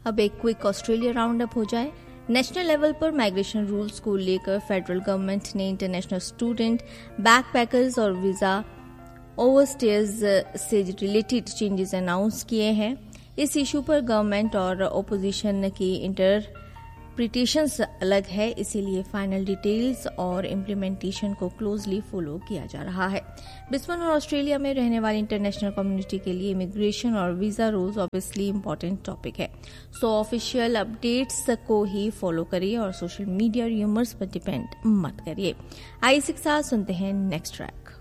अब एक quick Australia round up हो जाए। नेशनल लेवल पर माइग्रेशन रूल्स को लेकर फेडरल गवर्नमेंट ने इंटरनेशनल स्टूडेंट, बैकपैकर्स और वीजा ओवरस्टेयर्स से रिलेटेड चेंजेस अनाउंस किए हैं। इस इशू पर गवर्नमेंट और ओपोजिशन की इंटरप्रिटेशंस अलग है, इसीलिए फाइनल डिटेल्स और इम्प्लीमेंटेशन को क्लोजली फॉलो किया जा रहा है। ब्रिस्बेन और ऑस्ट्रेलिया में रहने वाली इंटरनेशनल कम्युनिटी के लिए इमिग्रेशन और visa rules obviously important topic है, सो ऑफिशियल अपडेट्स को ही फॉलो करिए और सोशल मीडिया र्यूमर्स पर डिपेंड मत करिए। आइए एक साथ सुनते हैं नेक्स्ट ट्रैक।